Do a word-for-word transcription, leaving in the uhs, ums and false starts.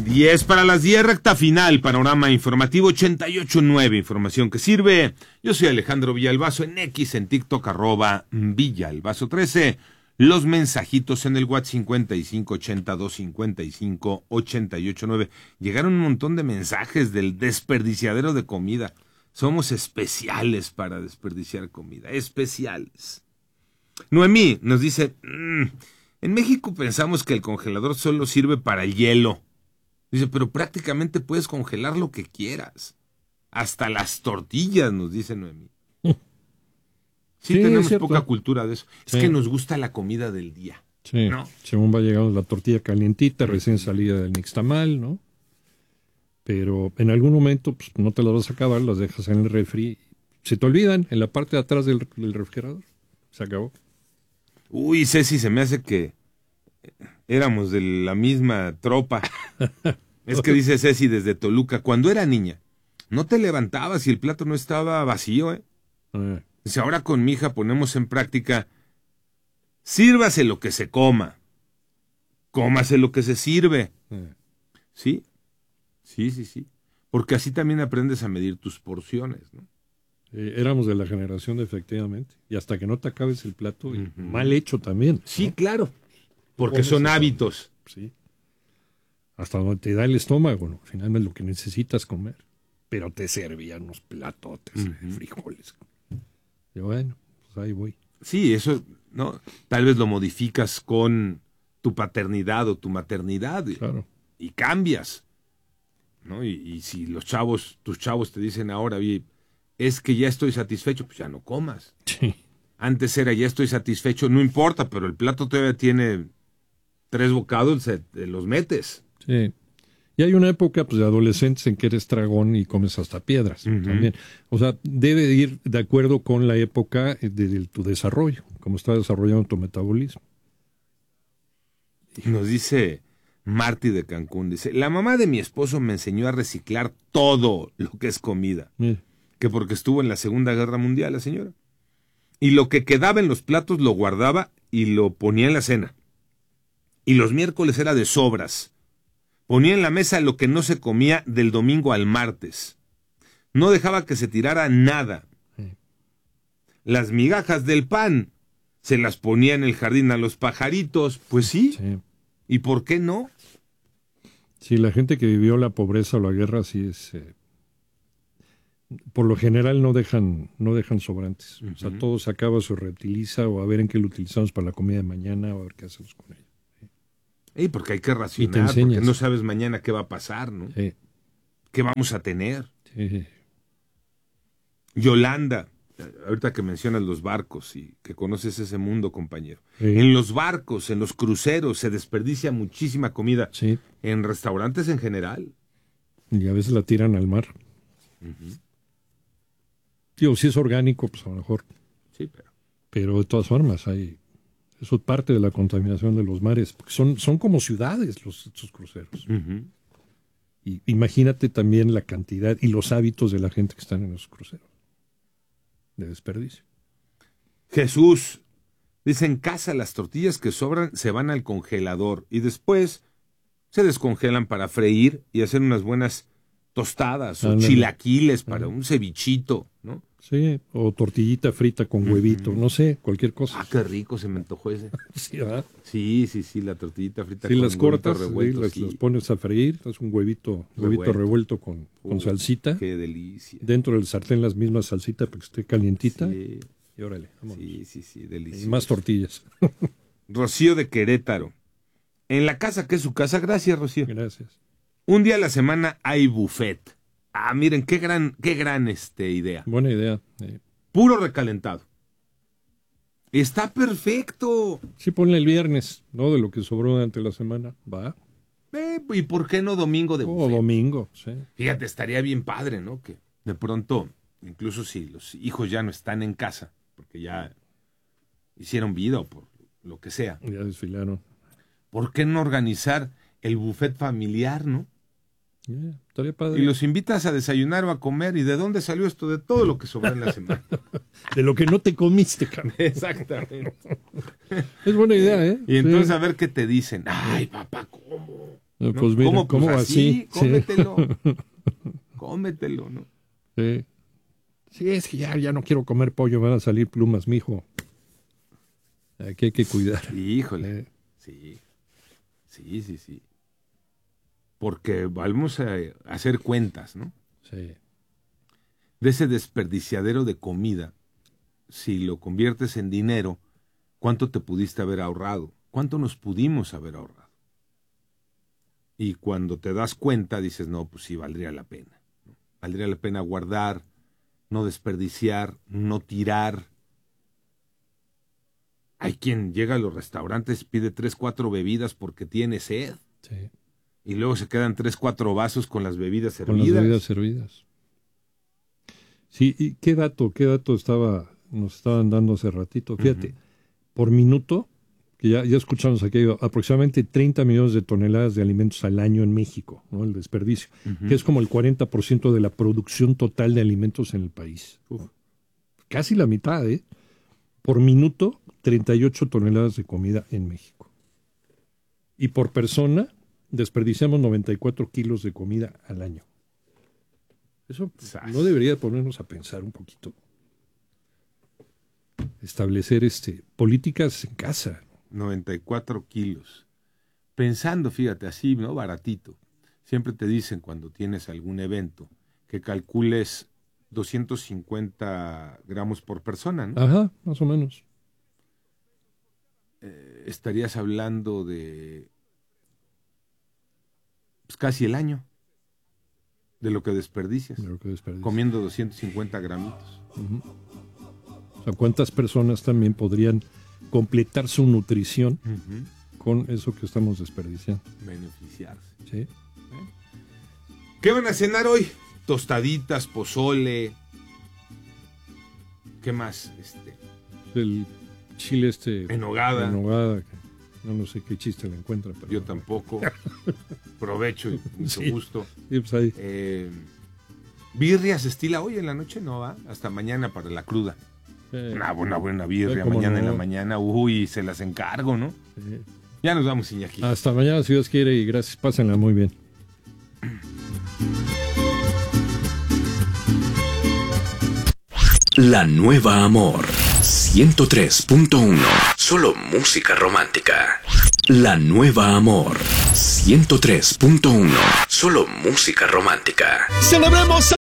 diez para las diez, recta final, panorama informativo ochenta y ocho punto nueve, información que sirve. Yo soy Alejandro Villalbazo, en X, en TikTok, arroba Villalbazo trece. Los mensajitos en el WhatsApp cincuenta y cinco ochenta dos cincuenta y cinco ochenta y ocho nueve. Llegaron un montón de mensajes del desperdiciadero de comida. Somos especiales para desperdiciar comida, especiales. Noemí nos dice, mmm, en México pensamos que el congelador solo sirve para el hielo. Dice, pero prácticamente puedes congelar lo que quieras. Hasta las tortillas, nos dice Noemí. Sí, sí, tenemos poca cultura de eso. Sí. Es que nos gusta la comida del día. Sí, ¿no? Según va llegando la tortilla calientita, recién salida del nixtamal, ¿no? Pero en algún momento pues, no te las vas a acabar, las dejas en el refri. Se te olvidan en la parte de atrás del, del refrigerador. Se acabó. Uy, Ceci, se me hace que éramos de la misma tropa. Es que dice Ceci desde Toluca, cuando era niña, no te levantabas y el plato no estaba vacío, ¿eh? eh. Dice, ahora con mi hija ponemos en práctica, sírvase lo que se coma, cómase lo que se sirve. Eh. ¿Sí? Sí, sí, sí. Porque así también aprendes a medir tus porciones, ¿no? Eh, éramos de la generación, efectivamente. Y hasta que no te acabes el plato, uh-huh. mal hecho también, ¿no? Sí, claro. Porque son hábitos. Sí. Hasta donde te da el estómago, ¿no? Finalmente lo que necesitas comer. Pero te servían unos platotes, uh-huh. frijoles. Y bueno, pues ahí voy. Sí, eso, ¿no? Tal vez lo modificas con tu paternidad o tu maternidad. Claro. Y, y cambias, ¿no? Y, y si los chavos, tus chavos te dicen ahora, oye, es que ya estoy satisfecho, pues ya no comas. Sí. Antes era, ya estoy satisfecho, no importa, pero el plato todavía tiene tres bocados, se, te los metes. Sí. Y hay una época pues, de adolescentes en que eres dragón y comes hasta piedras uh-huh. también. O sea, debe ir de acuerdo con la época de, de tu desarrollo, como está desarrollando tu metabolismo. Y nos dice Marty de Cancún, dice, la mamá de mi esposo me enseñó a reciclar todo lo que es comida. Sí. Que porque estuvo en la Segunda Guerra Mundial la señora. Y lo que quedaba en los platos lo guardaba y lo ponía en la cena. Y los miércoles era de sobras. Ponía en la mesa lo que no se comía del domingo al martes. No dejaba que se tirara nada. Sí. Las migajas del pan se las ponía en el jardín a los pajaritos. Pues sí. sí. ¿Y por qué no? Sí, la gente que vivió la pobreza o la guerra sí es... Eh... por lo general no dejan no dejan sobrantes. Uh-huh. O sea, todo se acaba, se reutiliza, o a ver en qué lo utilizamos para la comida de mañana, o a ver qué hacemos con ello. Sí. Y porque hay que racionar, porque no sabes mañana qué va a pasar, ¿no? Sí. ¿Qué vamos a tener? Sí. Yolanda, ahorita que mencionas los barcos y que conoces ese mundo, compañero. Sí. En los barcos, en los cruceros, se desperdicia muchísima comida. Sí. En restaurantes en general. Y a veces la tiran al mar. Uh-huh. Digo, si es orgánico, pues a lo mejor. Sí, pero. Pero de todas formas, hay. Eso es parte de la contaminación de los mares, porque son, son como ciudades los, estos cruceros. Uh-huh. Y imagínate también la cantidad y los hábitos de la gente que están en los cruceros. De desperdicio. Jesús, dice, en casa las tortillas que sobran se van al congelador y después se descongelan para freír y hacer unas buenas tostadas o ah, chilaquiles para ah. un cevichito, ¿no? Sí, o tortillita frita con uh-huh. huevito, no sé, cualquier cosa. Ah, qué rico, se me antojó ese. Sí, ¿verdad? Sí, sí, sí, la tortillita frita sí, con las cortas, revuelto. Sí, las, sí. las pones a freír, es un huevito, huevito revuelto, revuelto con, con uh, salsita. Qué delicia. Dentro del sartén las mismas salsitas para que esté calientita. Sí. Y órale, vámonos. Sí, sí, sí, delicioso. Y más tortillas. Rocío de Querétaro. En la casa que es su casa, gracias, Rocío. Gracias. Un día a la semana hay buffet. Ah, miren, qué gran, qué gran este, idea. Buena idea. Eh. Puro recalentado. Está perfecto. Sí, ponle el viernes, ¿no? De lo que sobró durante la semana. Va. Eh, ¿Y por qué no domingo de buffet? O domingo, sí. Fíjate, estaría bien padre, ¿no? Que de pronto, incluso si los hijos ya no están en casa, porque ya hicieron vida o por lo que sea. Ya desfilaron. ¿Por qué no organizar el buffet familiar, no? Yeah, estaría padre. Y los invitas a desayunar o a comer. ¿Y de dónde salió esto? De todo lo que sobró en la semana. De lo que no te comiste, cabrón. Exactamente. Es buena idea, ¿eh? Y entonces sí. a ver qué te dicen. Ay, papá, ¿cómo? ¿no? Pues mira, ¿Cómo, ¿cómo pues así? así? Cómetelo. Sí. Cómetelo, ¿no? Sí. Sí, es que ya, ya no quiero comer pollo, van a salir plumas, mijo. Aquí hay que cuidar. Híjole. Eh. Sí. Sí, sí, sí. Porque vamos a hacer cuentas, ¿no? Sí. De ese desperdiciadero de comida, si lo conviertes en dinero, ¿cuánto te pudiste haber ahorrado? ¿Cuánto nos pudimos haber ahorrado? Y cuando te das cuenta, dices, no, pues sí, valdría la pena. Valdría la pena guardar, no desperdiciar, no tirar. Hay quien llega a los restaurantes, pide tres, cuatro bebidas porque tiene sed. Sí. Y luego se quedan tres, cuatro vasos con las bebidas servidas. Con las bebidas servidas. Sí, ¿y qué dato, qué dato estaba, nos estaban dando hace ratito? Fíjate, uh-huh. Por minuto, que ya, ya escuchamos aquí, aproximadamente treinta millones de toneladas de alimentos al año en México, ¿no? El desperdicio, uh-huh. que es como el cuarenta por ciento de la producción total de alimentos en el país. Uf. Casi la mitad, ¿eh? Por minuto, treinta y ocho toneladas de comida en México. Y por persona, desperdiciamos noventa y cuatro kilos de comida al año. Eso no debería ponernos a pensar un poquito. Establecer este políticas en casa. noventa y cuatro kilos. Pensando, fíjate, así, ¿no? Baratito. Siempre te dicen cuando tienes algún evento que calcules doscientos cincuenta gramos por persona, ¿no? Ajá, más o menos. Eh, estarías hablando de pues, casi el año de lo que desperdicias. De lo que desperdicias. Comiendo doscientos cincuenta gramitos. Uh-huh. O sea, ¿cuántas personas también podrían completar su nutrición uh-huh. con eso que estamos desperdiciando? Beneficiarse. Sí. ¿Eh? ¿Qué van a cenar hoy? Tostaditas, pozole. ¿Qué más? Este. El chile este. En nogada. En nogada. No, no sé qué chiste le encuentra. Pero yo tampoco. Provecho y mucho sí. gusto. Sí, pues ahí. Eh, birria se estila hoy en la noche, no va. Hasta mañana para la cruda. Eh, una buena, buena birria. Mañana no? en la mañana. Uy, se las encargo, ¿no? Sí. Ya nos vamos, Iñaki. Hasta mañana, si Dios quiere, y gracias. Pásenla muy bien. La Nueva Amor ciento tres punto uno. Solo música romántica. La Nueva Amor ciento tres punto uno. Solo música romántica. Celebremos